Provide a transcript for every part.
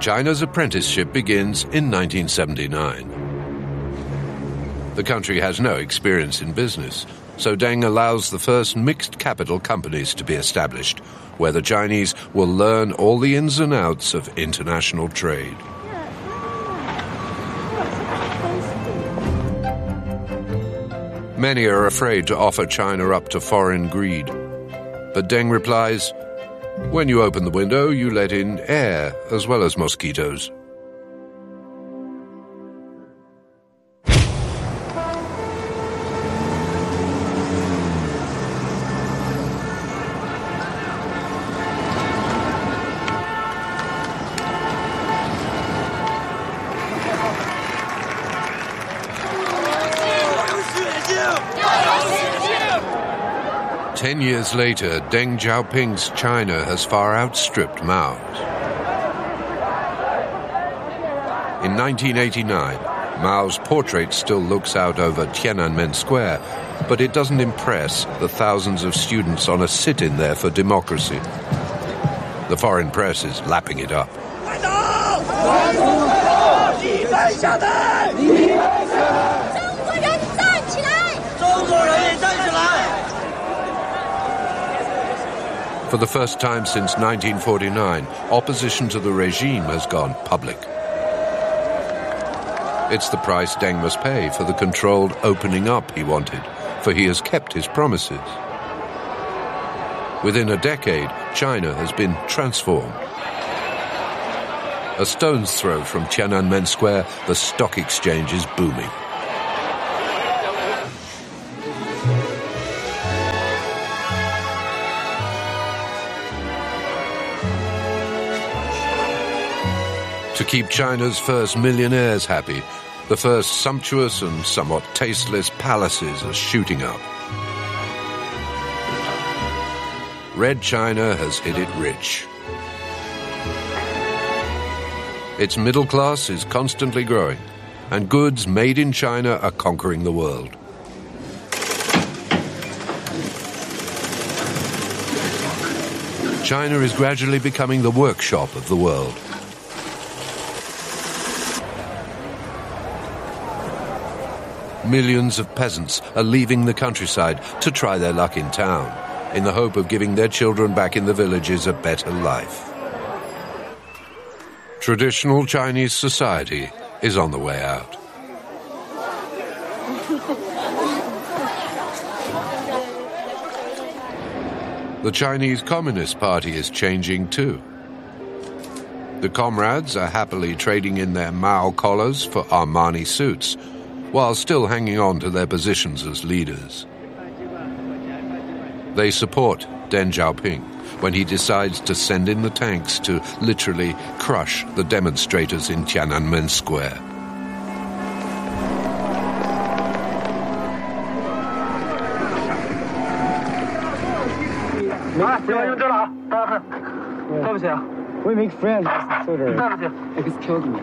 China's apprenticeship begins in 1979. The country has no experience in business, so Deng allows the first mixed capital companies to be established, where the Chinese will learn all the ins and outs of international trade. Many are afraid to offer China up to foreign greed. But Deng replies, "When you open the window, you let in air as well as mosquitoes." Ten years later, Deng Xiaoping's China has far outstripped Mao's. In 1989, Mao's portrait still looks out over Tiananmen Square, but it doesn't impress the thousands of students on a sit-in there for democracy. The foreign press is lapping it up. For the first time since 1949, opposition to the regime has gone public. It's the price Deng must pay for the controlled opening up he wanted, for he has kept his promises. Within a decade, China has been transformed. A stone's throw from Tiananmen Square, the stock exchange is booming. To keep China's first millionaires happy, the first sumptuous and somewhat tasteless palaces are shooting up. Red China has hit it rich. Its middle class is constantly growing, and goods made in China are conquering the world. China is gradually becoming the workshop of the world. Millions of peasants are leaving the countryside to try their luck in town, in the hope of giving their children back in the villages a better life. Traditional Chinese society is on the way out. The Chinese Communist Party is changing too. The comrades are happily trading in their Mao collars for Armani suits, while still hanging on to their positions as leaders. They support Deng Xiaoping when he decides to send in the tanks to literally crush the demonstrators in Tiananmen Square. We make friends. Excuse me.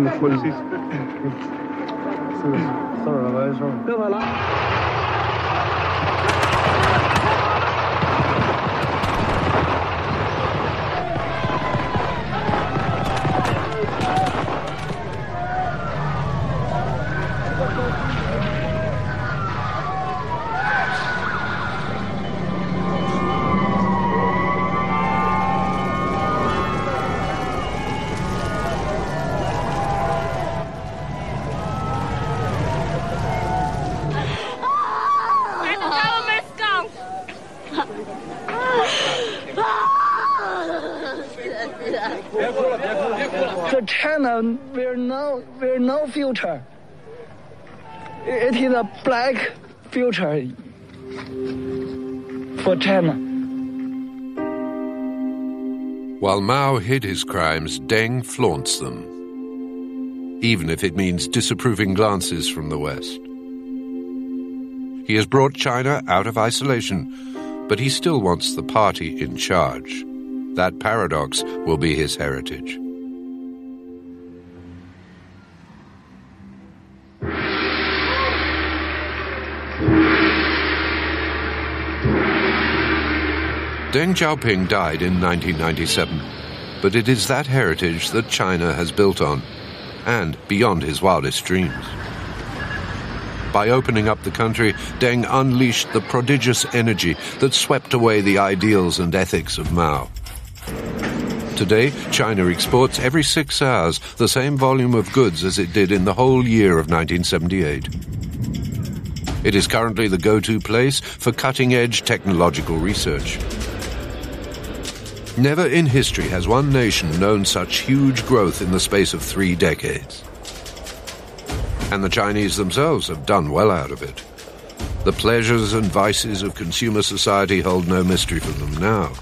The China will no future. It is a black future for China. While Mao hid his crimes, Deng flaunts them, even if it means disapproving glances from the West. He has brought China out of isolation, but he still wants the party in charge. That paradox will be his heritage. Deng Xiaoping died in 1997. But it is that heritage that China has built on, and beyond his wildest dreams. By opening up the country, Deng unleashed the prodigious energy that swept away the ideals and ethics of Mao. Today, China exports every 6 hours the same volume of goods as it did in the whole year of 1978. It is currently the go-to place for cutting-edge technological research. Never in history has one nation known such huge growth in the space of 3 decades. And the Chinese themselves have done well out of it. The pleasures and vices of consumer society hold no mystery for them now.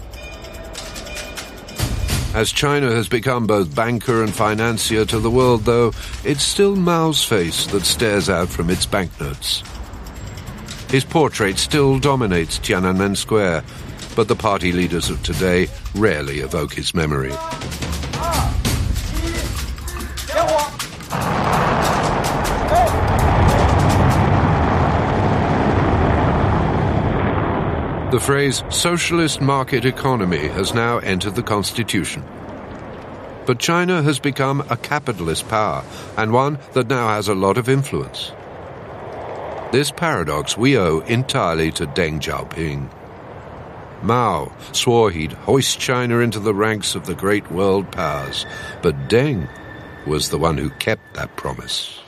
As China has become both banker and financier to the world, though, it's still Mao's face that stares out from its banknotes. His portrait still dominates Tiananmen Square, but the party leaders of today rarely evoke his memory. The phrase socialist market economy has now entered the constitution. But China has become a capitalist power, and one that now has a lot of influence. This paradox we owe entirely to Deng Xiaoping. Mao swore he'd hoist China into the ranks of the great world powers, but Deng was the one who kept that promise.